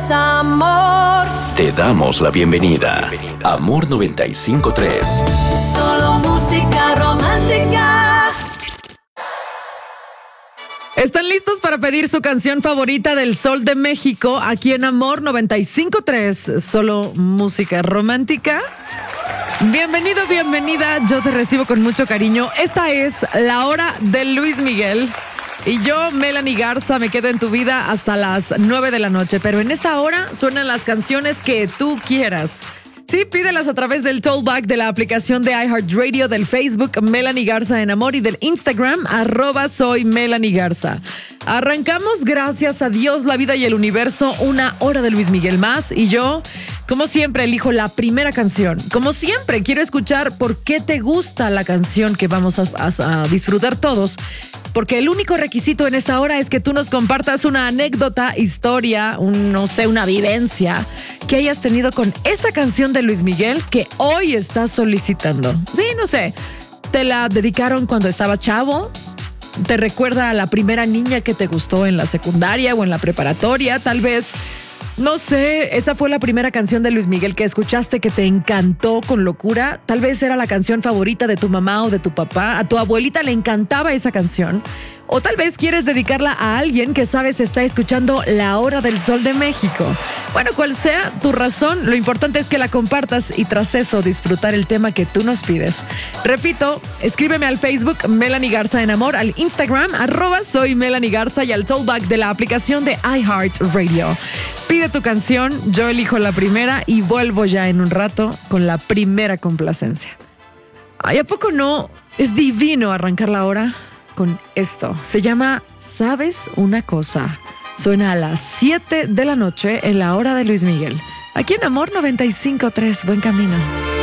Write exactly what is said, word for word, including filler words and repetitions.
es amor. Te damos la bienvenida. Amor noventa y cinco punto tres. Solo música romántica. ¿Están listos para pedir su canción favorita del Sol de México aquí en Amor noventa y cinco punto tres? Solo música romántica. Bienvenido, bienvenida. Yo te recibo con mucho cariño. Esta es la hora de Luis Miguel. Y yo, Melanie Garza, me quedo en tu vida hasta las nueve de la noche. Pero en esta hora suenan las canciones que tú quieras. Sí, pídelas a través del tollback de la aplicación de iHeartRadio, del Facebook Melanie Garza en Amor y del Instagram arroba soy Melanie Garza. Arrancamos, gracias a Dios, la vida y el universo, una hora de Luis Miguel más. Y yo, como siempre, elijo la primera canción. Como siempre, quiero escuchar por qué te gusta la canción que vamos a, a, a disfrutar todos. Porque el único requisito en esta hora es que tú nos compartas una anécdota, historia, un, no sé, una vivencia que hayas tenido con esa canción de Luis Miguel que hoy estás solicitando. Sí, no sé, te la dedicaron cuando estabas chavo, te recuerda a la primera niña que te gustó en la secundaria o en la preparatoria, tal vez. No sé, esa fue la primera canción de Luis Miguel que escuchaste que te encantó con locura. Tal vez era la canción favorita de tu mamá o de tu papá. A tu abuelita le encantaba esa canción. O tal vez quieres dedicarla a alguien que sabes está escuchando La Hora del Sol de México. Bueno, cual sea tu razón, lo importante es que la compartas y tras eso disfrutar el tema que tú nos pides. Repito, escríbeme al Facebook Melanie Garza en Amor, al Instagram arroba soy Melanie Garza y al tollback de la aplicación de iHeartRadio. Pide tu canción, yo elijo la primera y vuelvo ya en un rato con la primera complacencia. Ay, ¿a poco no? Es divino arrancar la hora con esto. Se llama ¿Sabes una cosa? Suena a las siete de la noche en la hora de Luis Miguel. Aquí en Amor noventa y cinco punto tres. Buen camino.